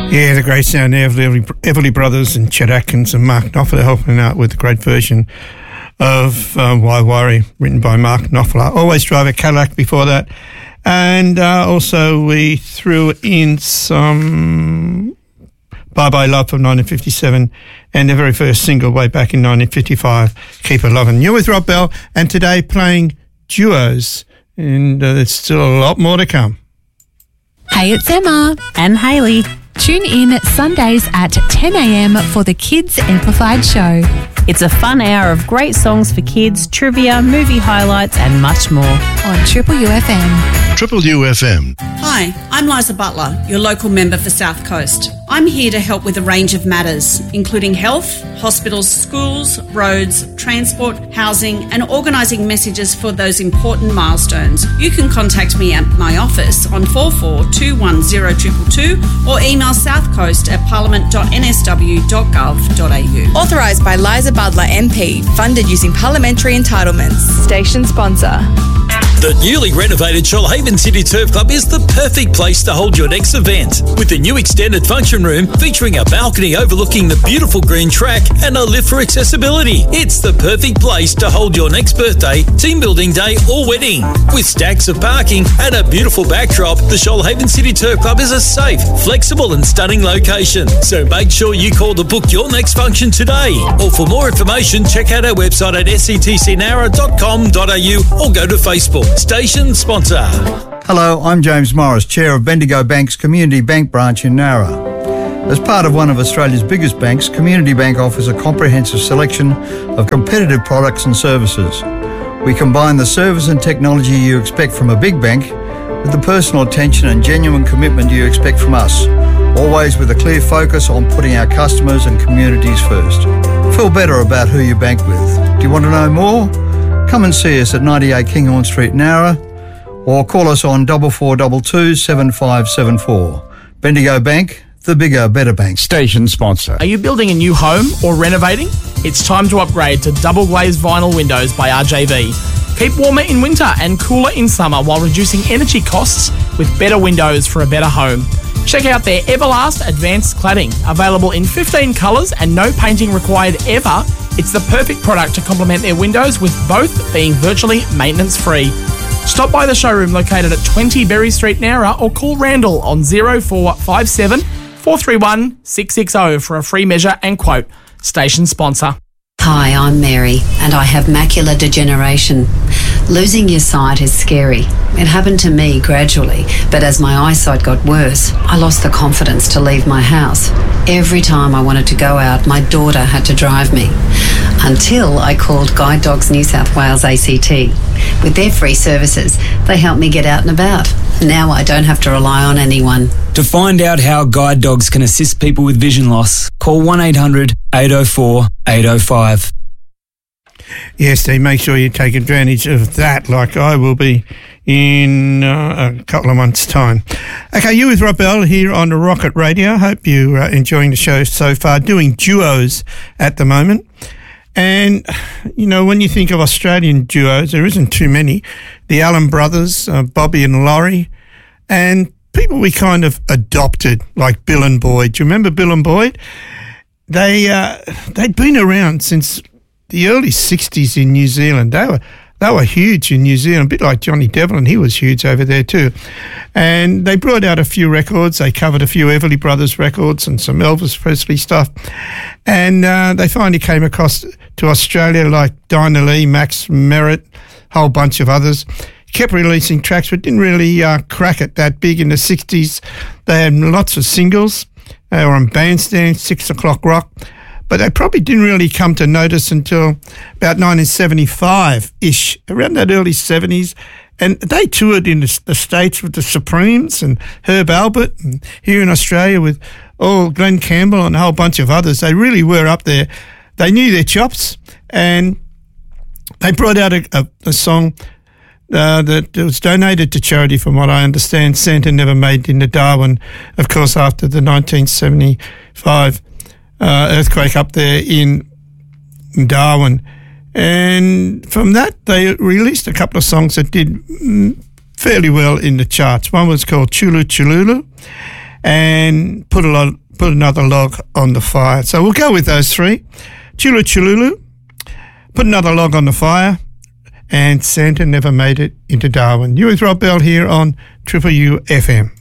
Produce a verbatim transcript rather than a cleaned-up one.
Yeah, the great sound there of the Everly Brothers and Chet Atkins and Mark Knopfler helping out with a great version of uh, Why Worry, written by Mark Knopfler. Always Drive a Cadillac before that. And uh, also we threw in some Bye Bye Love from nineteen fifty-seven and their very first single way back in nineteen fifty-five, Keep It Lovin'. You're with Rob Bell, and today playing duos, and uh, there's still a lot more to come. Hey, it's Emma and Hayley. Tune in Sundays at ten a.m. for the Kids Amplified Show. It's a fun hour of great songs for kids, trivia, movie highlights and much more. On Triple U F M. Triple U F M. Hi, I'm Liza Butler, your local member for South Coast. I'm here to help with a range of matters, including health, hospitals, schools, roads, transport, housing, and organising messages for those important milestones. You can contact me at my office on four four two one zero two two two or email southcoast at parliament dot n s w dot gov dot a u. Authorised by Liza Butler M P, funded using parliamentary entitlements. Station sponsor. The newly renovated Shoalhaven City Turf Club is the perfect place to hold your next event. With the new extended function room featuring a balcony overlooking the beautiful green track and a lift for accessibility. It's the perfect place to hold your next birthday, team building day or wedding. With stacks of parking and a beautiful backdrop, the Shoalhaven City Turf Club is a safe, flexible and stunning location. So make sure you call to book your next function today. Or for more information, check out our website at s c t c nara dot com dot a u or go to Facebook. Station sponsor. Hello, I'm James Morris, Chair of Bendigo Bank's Community Bank branch in Nara. As part of one of Australia's biggest banks, Community Bank offers a comprehensive selection of competitive products and services. We combine the service and technology you expect from a big bank with the personal attention and genuine commitment you expect from us, always with a clear focus on putting our customers and communities first. Feel better about who you bank with. Do you want to know more? Come and see us at ninety-eight Kinghorn Street, Nara, or call us on four four two two, seven five seven four. Bendigo Bank, the bigger, better bank. Station sponsor. Are you building a new home or renovating? It's time to upgrade to double glazed vinyl windows by R J V. Keep warmer in winter and cooler in summer while reducing energy costs with better windows for a better home. Check out their Everlast Advanced Cladding, available in fifteen colours and no painting required ever. It's the perfect product to complement their windows, with both being virtually maintenance-free. Stop by the showroom located at twenty Berry Street, Nara, or call Randall on zero four five seven, four three one, six six zero for a free measure and quote. Station sponsor. Hi, I'm Mary, and I have macular degeneration. Losing your sight is scary. It happened to me gradually, but as my eyesight got worse, I lost the confidence to leave my house. Every time I wanted to go out, my daughter had to drive me. Until I called Guide Dogs New South Wales A C T. With their free services, they help me get out and about. Now I don't have to rely on anyone. To find out how Guide Dogs can assist people with vision loss, call one eight hundred, eight oh four, eight oh five. Yes, Steve, make sure you take advantage of that, like I will be in uh, a couple of months' time. Okay, you with Rob Bell here on the Rocket Radio. Hope you're uh, enjoying the show so far, doing duos at the moment. And, you know, when you think of Australian duos, there isn't too many. The Allen Brothers, uh, Bobby and Laurie, and people we kind of adopted, like Bill and Boyd. Do you remember Bill and Boyd? They, uh, they'd been around since the early sixties in New Zealand. They were they were huge in New Zealand, a bit like Johnny Devlin. He was huge over there too. And they brought out a few records. They covered a few Everly Brothers records and some Elvis Presley stuff. And uh, they finally came across to Australia, like Dinah Lee, Max Merritt, a whole bunch of others. Kept releasing tracks, but didn't really uh, crack it that big in the sixties. They had lots of singles. They were on Bandstand, Six O'Clock Rock. But they probably didn't really come to notice until about nineteen seventy-five-ish, around that early seventies. And they toured in the, the States with the Supremes and Herb Albert, and here in Australia with oh, Glenn Campbell and a whole bunch of others. They really were up there. They knew their chops, and they brought out a, a, a song uh, that was donated to charity, from what I understand. Santa Never Made It into Darwin, of course, after the nineteen seventy-five Uh, earthquake up there in Darwin. And from that, they released a couple of songs that did fairly well in the charts. One was called Chulu Chululu, and put a log, put another log on the fire. So we'll go with those three. Chulu Chululu, Put Another Log on the Fire, and Santa Never Made It into Darwin. You with Rob Bell here on Triple U F M.